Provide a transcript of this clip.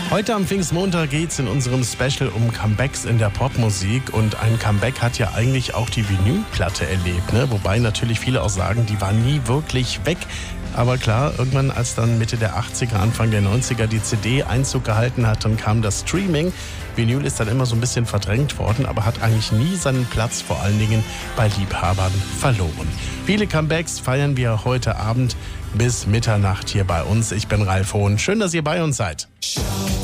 Heute am Pfingstmontag geht es in unserem Special um Comebacks in der Popmusik. Und ein Comeback hat ja eigentlich auch die Vinylplatte erlebt, ne? Wobei natürlich viele auch sagen, die war nie wirklich weg. Aber klar, irgendwann, als dann Mitte der 80er, Anfang der 90er die CD Einzug gehalten hat, dann kam das Streaming. Vinyl ist dann immer so ein bisschen verdrängt worden, aber hat eigentlich nie seinen Platz, vor allen Dingen bei Liebhabern, verloren. Viele Comebacks feiern wir heute Abend bis Mitternacht hier bei uns. Ich bin Ralf Hohn. Schön, dass ihr bei uns seid.